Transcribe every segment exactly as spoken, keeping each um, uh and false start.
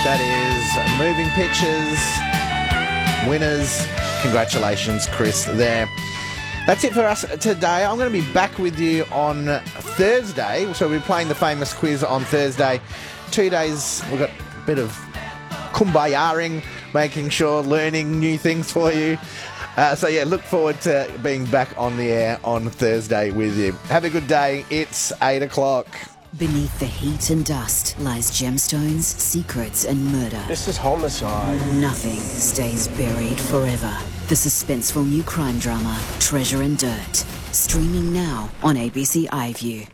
That is Moving Pictures. Winners. Congratulations, Chris, there. That's it for us today. I'm going to be back with you on Thursday. So we'll be playing the famous quiz on Thursday. Two days, we've got a bit of kumbayaing, making sure, learning new things for you. Uh, so, yeah, look forward to being back on the air on Thursday with you. Have a good day. It's eight o'clock. Beneath the heat and dust lies gemstones, secrets and murder. This is homicide. Nothing stays buried forever. The suspenseful new crime drama, Treasure and Dirt. Streaming now on A B C iView.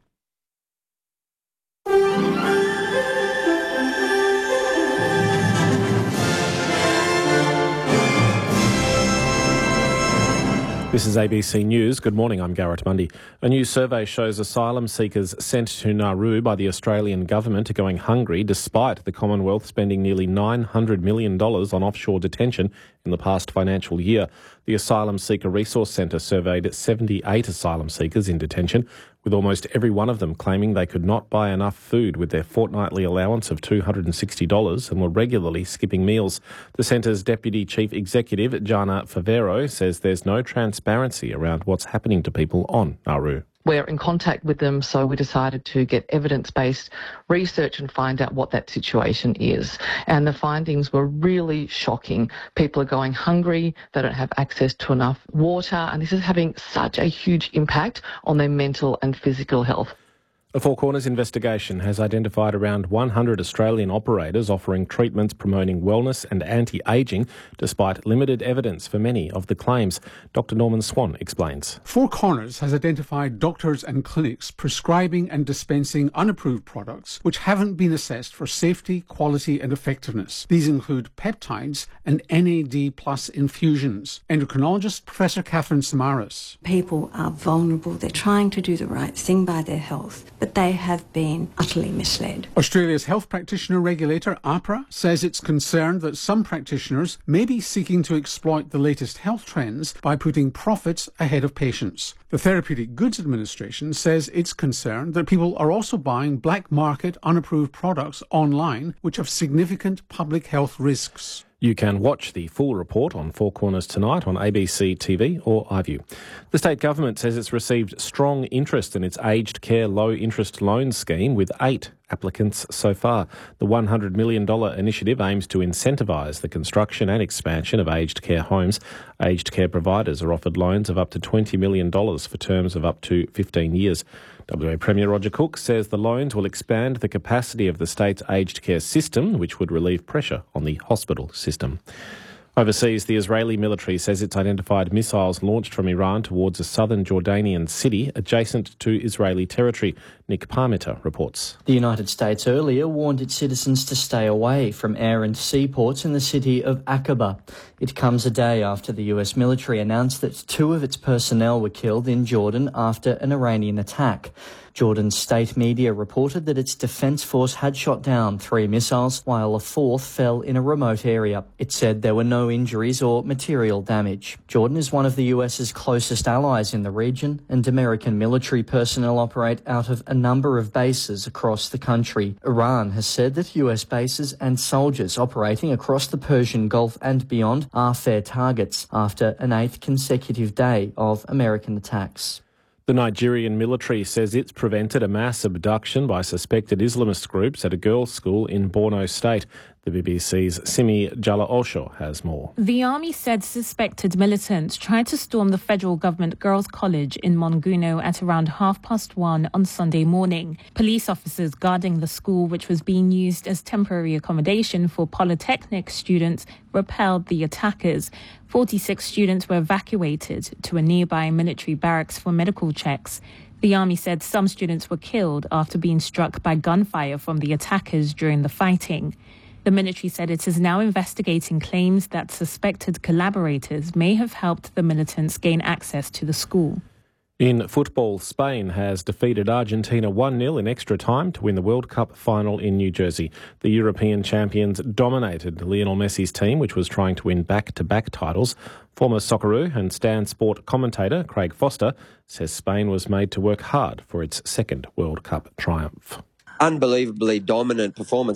This is A B C News. Good morning, I'm Garrett Mundy. A new survey shows asylum seekers sent to Nauru by the Australian government are going hungry despite the Commonwealth spending nearly nine hundred million dollars on offshore detention in the past financial year. The Asylum Seeker Resource Centre surveyed seventy-eight asylum seekers in detention, with almost every one of them claiming they could not buy enough food with their fortnightly allowance of two hundred sixty dollars and were regularly skipping meals. The centre's Deputy Chief Executive, Jana Favero, says there's no transparency around what's happening to people on Nauru. We're in contact with them, so we decided to get evidence-based research and find out what that situation is. And the findings were really shocking. People are going hungry, they don't have access to enough water, and this is having such a huge impact on their mental and physical health. A Four Corners investigation has identified around one hundred Australian operators offering treatments promoting wellness and anti-ageing, despite limited evidence for many of the claims. Doctor Norman Swan explains. Four Corners has identified doctors and clinics prescribing and dispensing unapproved products which haven't been assessed for safety, quality and effectiveness. These include peptides and N A D plus infusions. Endocrinologist Professor Catherine Samaras. People are vulnerable. They're trying to do the right thing by their health, but they have been utterly misled. Australia's health practitioner regulator, AHPRA, says it's concerned that some practitioners may be seeking to exploit the latest health trends by putting profits ahead of patients. The Therapeutic Goods Administration says it's concerned that people are also buying black market unapproved products online which have significant public health risks. You can watch the full report on Four Corners tonight on A B C T V or iView. The state government says it's received strong interest in its aged care low-interest loan scheme, with eight applicants so far. The one hundred million dollars initiative aims to incentivise the construction and expansion of aged care homes. Aged care providers are offered loans of up to twenty million dollars for terms of up to fifteen years. W A Premier Roger Cook says the loans will expand the capacity of the state's aged care system, which would relieve pressure on the hospital system. Overseas, the Israeli military says it's identified missiles launched from Iran towards a southern Jordanian city adjacent to Israeli territory. Nick Parmiter reports. The United States earlier warned its citizens to stay away from air and seaports in the city of Aqaba. It comes a day after the U S military announced that two of its personnel were killed in Jordan after an Iranian attack. Jordan's state media reported that its defence force had shot down three missiles, while a fourth fell in a remote area. It said there were no injuries or material damage. Jordan is one of the US's closest allies in the region, and American military personnel operate out of a number of bases across the country. Iran has said that U S bases and soldiers operating across the Persian Gulf and beyond are fair targets after an eighth consecutive day of American attacks. The Nigerian military says it's prevented a mass abduction by suspected Islamist groups at a girls' school in Borno State. The B B C's Simi Jala-Osho has more. The army said suspected militants tried to storm the federal government girls' college in Monguno at around half past one on Sunday morning. Police officers guarding the school, which was being used as temporary accommodation for polytechnic students, repelled the attackers. forty-six students were evacuated to a nearby military barracks for medical checks. The army said some students were killed after being struck by gunfire from the attackers during the fighting. The military said it is now investigating claims that suspected collaborators may have helped the militants gain access to the school. In football, Spain has defeated Argentina one nil in extra time to win the World Cup final in New Jersey. The European champions dominated Lionel Messi's team, which was trying to win back-to-back titles. Former Socceroo and Stan Sport commentator Craig Foster says Spain was made to work hard for its second World Cup triumph. Unbelievably dominant performance.